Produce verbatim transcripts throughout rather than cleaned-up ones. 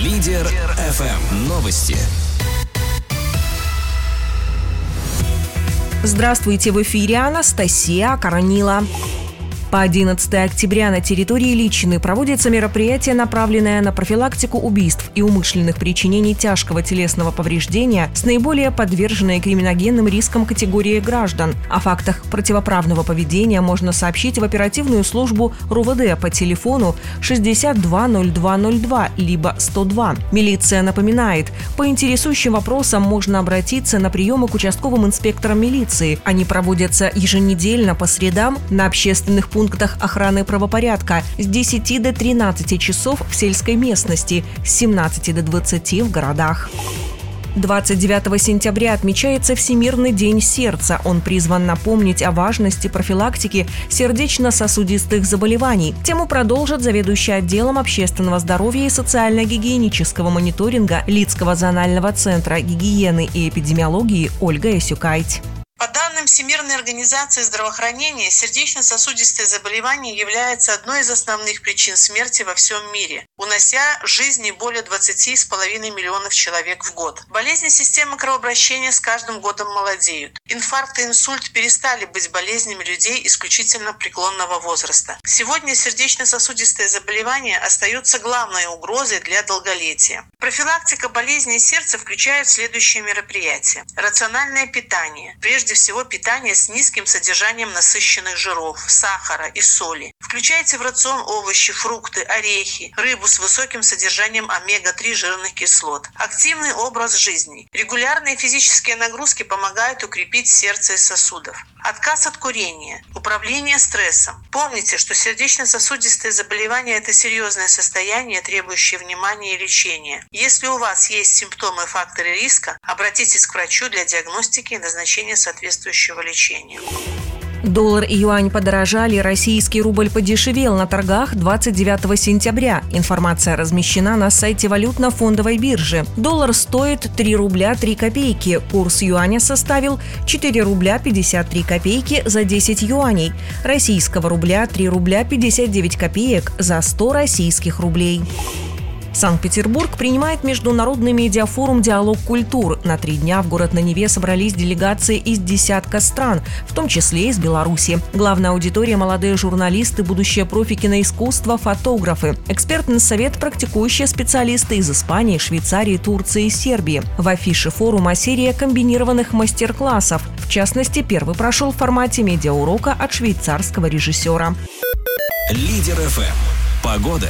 Лидер эф эм. Новости. Здравствуйте, в эфире Анастасия Коронила. По одиннадцатое октября на территории Личины проводится мероприятие, направленное на профилактику убийств и умышленных причинений тяжкого телесного повреждения с наиболее подверженной криминогенным риском категории граждан. О фактах противоправного поведения можно сообщить в оперативную службу РУВД по телефону шестьдесят два ноль два ноль два либо сто два. Милиция напоминает, по интересующим вопросам можно обратиться на приемы к участковым инспекторам милиции. Они проводятся еженедельно по средам на общественных пунктах пунктах охраны правопорядка с десяти до тринадцати часов в сельской местности, с семнадцати до двадцати в городах. двадцать девятого сентября отмечается Всемирный день сердца. Он призван напомнить о важности профилактики сердечно-сосудистых заболеваний. Тему продолжит заведующий отделом общественного здоровья и социально-гигиенического мониторинга Лидского зонального центра гигиены и эпидемиологии Ольга Ясюкайте. По данным Всемирной организации здравоохранения, сердечно-сосудистые заболевания являются одной из основных причин смерти во всем мире, унося жизни более двадцати с половиной миллионов человек в год. Болезни системы кровообращения с каждым годом молодеют. Инфаркт и инсульт перестали быть болезнями людей исключительно преклонного возраста. Сегодня сердечно-сосудистые заболевания остаются главной угрозой для долголетия. Профилактика болезней сердца включает следующие мероприятия. Рациональное питание. Прежде всего питание с низким содержанием насыщенных жиров, сахара и соли. Включайте в рацион овощи, фрукты, орехи, рыбу с высоким содержанием омега три жирных кислот. Активный образ жизни. Регулярные физические нагрузки помогают укрепить сердце и сосудов. Отказ от курения. Управление стрессом. Помните, что сердечно-сосудистые заболевания – это серьезное состояние, требующее внимания и лечения. Если у вас есть симптомы и факторы риска, обратитесь к врачу для диагностики и назначения соответствующего лечения. Доллар и юань подорожали, российский рубль подешевел на торгах двадцать девятого сентября. Информация размещена на сайте валютно-фондовой биржи. Доллар стоит три рубля три копейки. Курс юаня составил четыре рубля пятьдесят три копейки за десять юаней. Российского рубля три рубля пятьдесят девять копеек за сто российских рублей. Санкт-Петербург принимает международный медиафорум «Диалог культур». На три дня в город на Неве собрались делегации из десятка стран, в том числе из Беларуси. Главная аудитория – молодые журналисты, будущие профи киноискусства, фотографы. Экспертный совет – практикующие специалисты из Испании, Швейцарии, Турции и Сербии. В афише форума серия комбинированных мастер-классов. В частности, первый прошел в формате медиаурока от швейцарского режиссера. Лидер эф эм. Погода.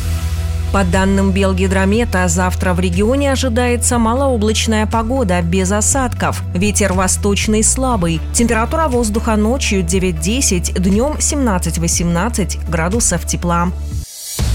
По данным Белгидромета, завтра в регионе ожидается малооблачная погода, без осадков. Ветер восточный слабый. Температура воздуха ночью девять-десять, днем семнадцать-восемнадцать градусов тепла.